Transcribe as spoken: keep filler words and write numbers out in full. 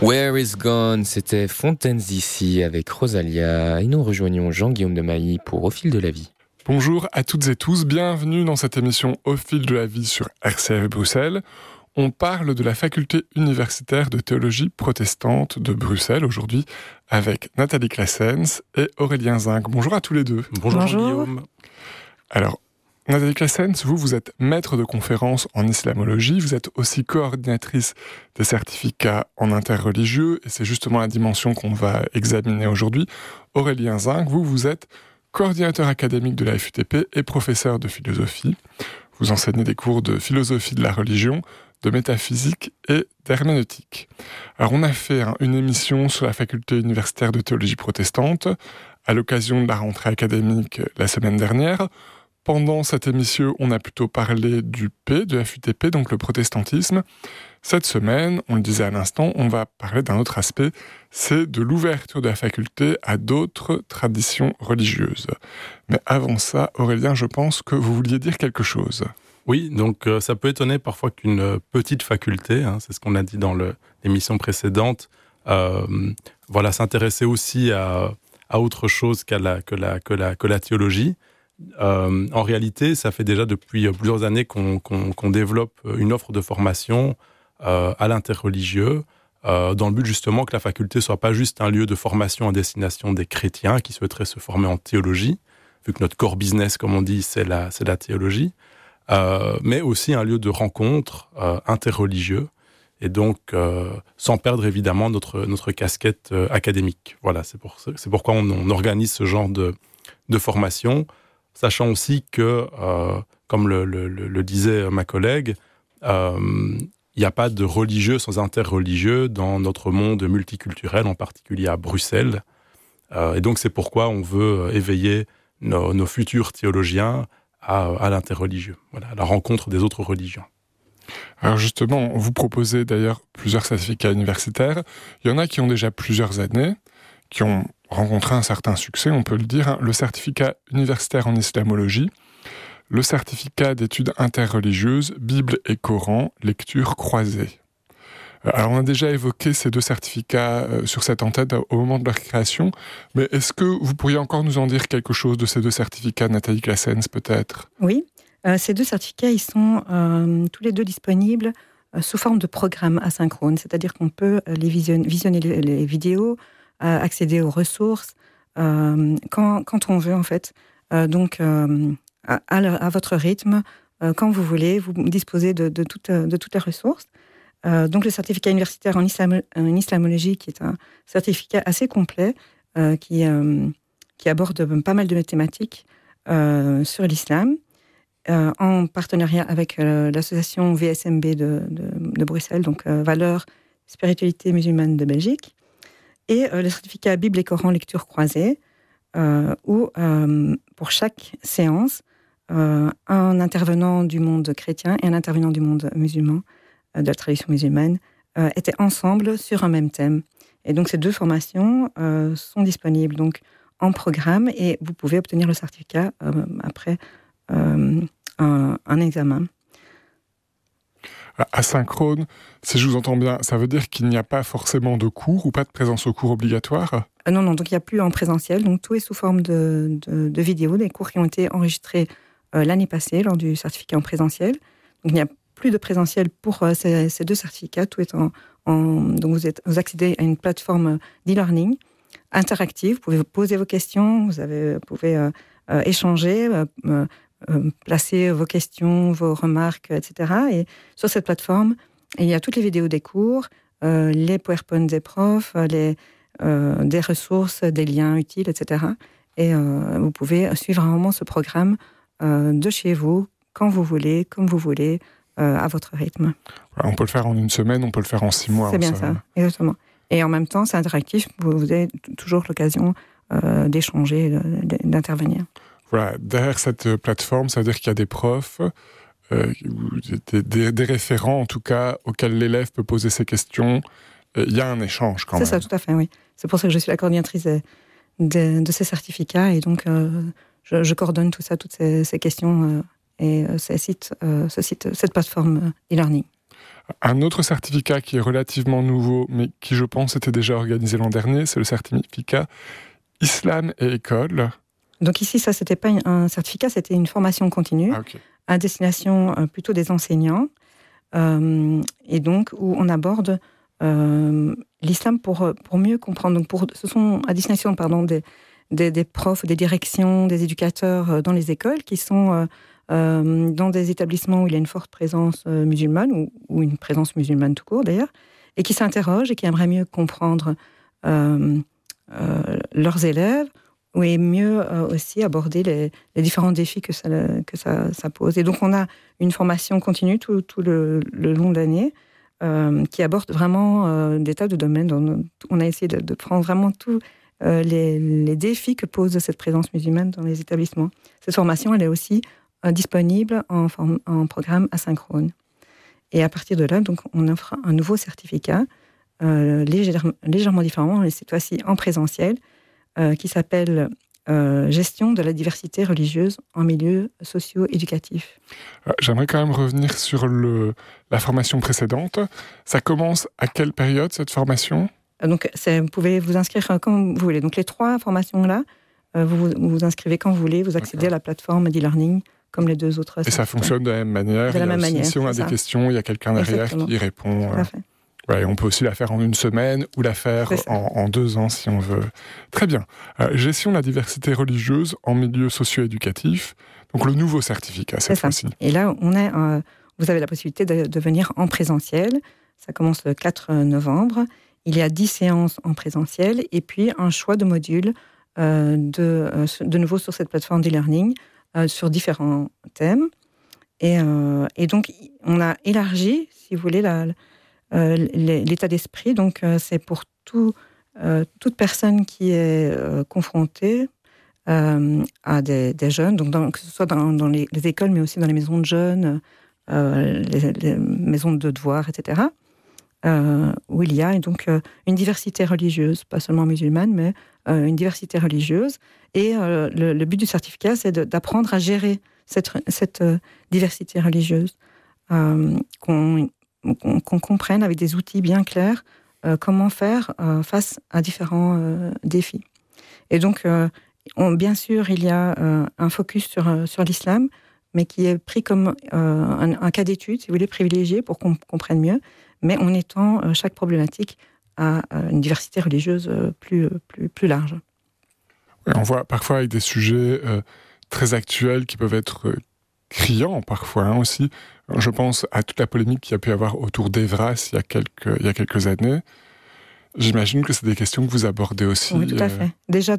Where is Gone, c'était Fontaines d'ici avec Rosalia et nous rejoignons Jean-Guillaume de Mailly pour Au fil de la vie. Bonjour à toutes et tous, bienvenue dans cette émission Au fil de la vie sur R C F Bruxelles. On parle de la faculté universitaire de théologie protestante de Bruxelles aujourd'hui avec Nathalie Claessens et Aurélien Zinc. Bonjour à tous les deux. Bonjour, Bonjour. Jean-Guillaume. Alors, Nathalie Claessens, vous, vous êtes maître de conférences en islamologie, vous êtes aussi coordinatrice des certificats en interreligieux, et c'est justement la dimension qu'on va examiner aujourd'hui. Aurélien Zinc, vous, vous êtes coordinateur académique de la F U T P et professeur de philosophie. Vous enseignez des cours de philosophie de la religion, de métaphysique et d'herméneutique. Alors, on a fait hein, une émission sur la faculté universitaire de théologie protestante à l'occasion de la rentrée académique la semaine dernière. Pendant cette émission, on a plutôt parlé du P, de la F U T P, donc le protestantisme. Cette semaine, on le disait à l'instant, on va parler d'un autre aspect, c'est de l'ouverture de la faculté à d'autres traditions religieuses. Mais avant ça, Aurélien, je pense que vous vouliez dire quelque chose. Oui, donc euh, ça peut étonner parfois qu'une petite faculté, hein, c'est ce qu'on a dit dans le, l'émission précédente, euh, voilà, s'intéressait aussi à, à autre chose qu'à la, que, la, que, la, que la théologie. Euh, en réalité, ça fait déjà depuis plusieurs années qu'on, qu'on, qu'on développe une offre de formation euh, à l'interreligieux, euh, dans le but justement que la faculté soit pas juste un lieu de formation à destination des chrétiens qui souhaiteraient se former en théologie, vu que notre core business, comme on dit, c'est la, c'est la théologie, euh, mais aussi un lieu de rencontre euh, interreligieux, et donc euh, sans perdre évidemment notre, notre casquette euh, académique. Voilà, c'est, pour, c'est pourquoi on, on organise ce genre de, de formation. Sachant aussi que, euh, comme le, le, le disait ma collègue, il euh, n'y a pas de religieux sans interreligieux dans notre monde multiculturel, en particulier à Bruxelles. Euh, et donc c'est pourquoi on veut éveiller nos, nos futurs théologiens à, à l'interreligieux, voilà, à la rencontre des autres religions. Alors justement, vous proposez d'ailleurs plusieurs certificats universitaires. Il y en a qui ont déjà plusieurs années, qui ont rencontré un certain succès, on peut le dire, hein. Le certificat universitaire en islamologie, le certificat d'études interreligieuses, Bible et Coran, lecture croisée. Alors on a déjà évoqué ces deux certificats euh, sur cette antenne au moment de leur création, mais est-ce que vous pourriez encore nous en dire quelque chose de ces deux certificats, Nathalie Claessens, peut-être ? Oui, euh, ces deux certificats, ils sont euh, tous les deux disponibles euh, sous forme de programme asynchrone, c'est-à-dire qu'on peut les visionner, visionner les, les vidéos, accéder aux ressources euh, quand, quand on veut en fait. Euh, donc euh, à, à votre rythme, euh, quand vous voulez, vous disposez de, de, toute, de toutes les ressources. Euh, donc le certificat universitaire en, islam, en islamologie, qui est un certificat assez complet, euh, qui, euh, qui aborde pas mal de thématiques euh, sur l'islam, euh, en partenariat avec euh, l'association V S M B de, de, de Bruxelles, donc euh, Valeurs, Spiritualité musulmane de Belgique. Et euh, le certificat Bible et Coran lecture croisée, euh, où euh, pour chaque séance, euh, un intervenant du monde chrétien et un intervenant du monde musulman, euh, de la tradition musulmane, euh, étaient ensemble sur un même thème. Et donc ces deux formations euh, sont disponibles donc, en programme et vous pouvez obtenir le certificat euh, après euh, un, un examen. Asynchrone, si je vous entends bien, ça veut dire qu'il n'y a pas forcément de cours ou pas de présence au cours obligatoire ? euh, Non, non, donc il n'y a plus en présentiel, donc tout est sous forme de, de, de vidéos, des cours qui ont été enregistrés euh, l'année passée lors du certificat en présentiel. Donc il n'y a plus de présentiel pour euh, ces, ces deux certificats, tout est en... en donc vous, êtes, vous accédez à une plateforme d'e-learning interactive, vous pouvez poser vos questions, vous, avez, vous pouvez euh, euh, échanger, euh, euh, Euh, placer vos questions, vos remarques, et cetera. Et sur cette plateforme, il y a toutes les vidéos des cours, euh, les PowerPoint des profs, les, euh, des ressources, des liens utiles, et cetera. Et euh, vous pouvez suivre vraiment ce programme euh, de chez vous, quand vous voulez, comme vous voulez, euh, à votre rythme. On peut le faire en une semaine, on peut le faire en six mois. C'est bien ça, ça, exactement. Et en même temps, c'est interactif, vous avez toujours l'occasion euh, d'échanger, d'intervenir. Voilà, derrière cette plateforme, ça veut dire qu'il y a des profs, euh, des, des, des référents en tout cas, auxquels l'élève peut poser ses questions. Euh, il y a un échange quand C'est même. C'est ça, tout à fait, oui. C'est pour ça que je suis la coordinatrice de, de, de ces certificats et donc euh, je, je coordonne tout ça, toutes ces, ces questions euh, et euh, ces sites, euh, ce site, cette plateforme euh, e-learning. Un autre certificat qui est relativement nouveau, mais qui, je pense, était déjà organisé l'an dernier, c'est le certificat Islam et École. Donc ici, ça, c'était pas un certificat, c'était une formation continue ah, okay. à destination euh, plutôt des enseignants, euh, et donc où on aborde euh, l'islam pour, pour mieux comprendre. Donc pour, ce sont à destination pardon, des, des, des profs, des directions, des éducateurs dans les écoles qui sont euh, euh, dans des établissements où il y a une forte présence euh, musulmane, ou, ou une présence musulmane tout court d'ailleurs, et qui s'interrogent et qui aimeraient mieux comprendre euh, euh, leurs élèves, et mieux euh, aussi aborder les, les différents défis que, ça, que ça, ça pose. Et donc on a une formation continue tout, tout le, le long de l'année euh, qui aborde vraiment euh, des tas de domaines. Dont on a essayé de, de prendre vraiment tous euh, les, les défis que pose cette présence musulmane dans les établissements. Cette formation, elle est aussi euh, disponible en, form- en programme asynchrone. Et à partir de là, donc, on offre un nouveau certificat euh, légèrement, légèrement différent, et cette fois-ci en présentiel, Euh, qui s'appelle euh, Gestion de la diversité religieuse en milieu socio-éducatif. Euh, j'aimerais quand même revenir sur le, la formation précédente. Ça commence à quelle période, cette formation ? euh, Donc, c'est, vous pouvez vous inscrire quand vous voulez. Donc, les trois formations-là, euh, vous, vous vous inscrivez quand vous voulez, vous accédez D'accord. à la plateforme d'e-learning, comme les deux autres. Et ça fonctionne de la même manière. De la même aussi, manière. Si on a des ça. questions, il y a quelqu'un derrière Exactement. qui répond. Tout à fait. Ouais, on peut aussi la faire en une semaine ou la faire en, en deux ans si on veut. Très bien. Euh, gestion de la diversité religieuse en milieu socio-éducatif. Donc le nouveau certificat cette fois-ci. Et là, on est, euh, vous avez la possibilité de, de venir en présentiel. Ça commence le quatre novembre. Il y a dix séances en présentiel et puis un choix de modules euh, de, euh, de nouveau sur cette plateforme d'e-learning euh, sur différents thèmes. Et, euh, et donc, on a élargi, si vous voulez, la... Euh, l'état d'esprit, donc euh, c'est pour tout, euh, toute personne qui est euh, confrontée euh, à des, des jeunes, donc dans, que ce soit dans, dans les, les écoles, mais aussi dans les maisons de jeunes, euh, les, les maisons de devoirs, et cetera, euh, où il y a donc euh, une diversité religieuse, pas seulement musulmane, mais euh, une diversité religieuse. Et euh, le, le but du certificat, c'est de, d'apprendre à gérer cette, cette euh, diversité religieuse, euh, qu'on Qu'on, qu'on comprenne avec des outils bien clairs euh, comment faire euh, face à différents euh, défis. Et donc, euh, on, bien sûr, il y a euh, un focus sur, euh, sur l'islam, mais qui est pris comme euh, un, un cas d'étude, si vous voulez, privilégié pour qu'on comprenne mieux, mais en étant euh, chaque problématique à euh, une diversité religieuse euh, plus, plus, plus large. On voit parfois avec des sujets euh, très actuels qui peuvent être... Euh, criant parfois hein, aussi. Je pense à toute la polémique qu'il y a pu y avoir autour d'Evras il y a quelques, il y a quelques années. J'imagine que c'est des questions que vous abordez aussi. Oui, tout à fait. Déjà,